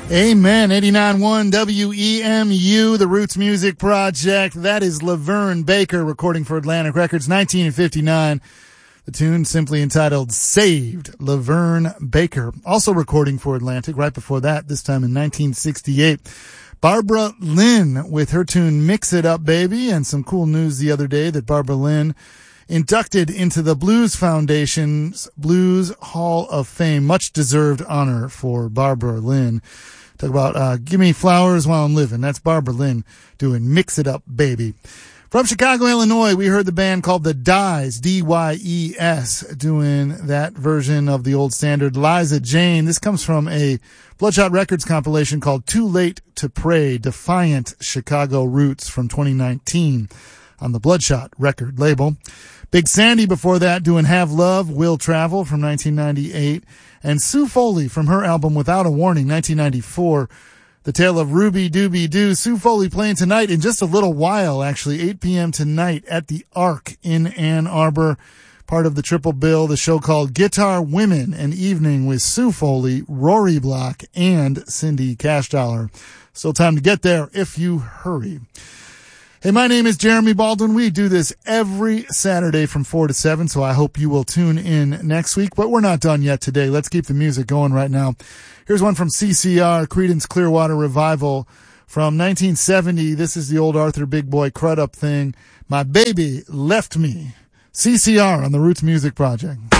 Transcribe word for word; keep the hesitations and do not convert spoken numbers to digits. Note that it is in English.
Amen. eighty-nine point one W E M U, the Roots Music Project. That is Laverne Baker recording for Atlantic Records, nineteen fifty-nine. The tune simply entitled Saved, Laverne Baker. Also recording for Atlantic right before that, this time in nineteen sixty-eight. Barbara Lynn with her tune Mix It Up, Baby. And some cool news the other day that Barbara Lynn inducted into the Blues Foundation's Blues Hall of Fame. Much deserved honor for Barbara Lynn. Talk about uh, Give Me Flowers While I'm Living. That's Barbara Lynn doing Mix It Up, Baby. From Chicago, Illinois, we heard the band called the Dyes, D Y E S, doing that version of the old standard Liza Jane. This comes from a Bloodshot Records compilation called Too Late to Pray, Defiant Chicago Roots from twenty nineteen on the Bloodshot record label. Big Sandy before that doing Have Love, Will Travel from nineteen ninety-eight. And Sue Foley from her album Without a Warning, nineteen ninety-four. The Tale of Ruby Dooby Doo. Sue Foley playing tonight in just a little while, actually, eight p.m. tonight at the Arc in Ann Arbor. Part of the triple bill, the show called Guitar Women, an evening with Sue Foley, Rory Block, and Cindy Cashdollar. Still time to get there if you hurry. Hey, my name is Jeremy Baldwin. We do this every Saturday from four to seven, so I hope you will tune in next week. But we're not done yet today. Let's keep the music going right now. Here's one from C C R, Creedence Clearwater Revival from nineteen seventy. This is the old Arthur Big Boy Crudup thing. My Baby Left Me. C C R on the Roots Music Project.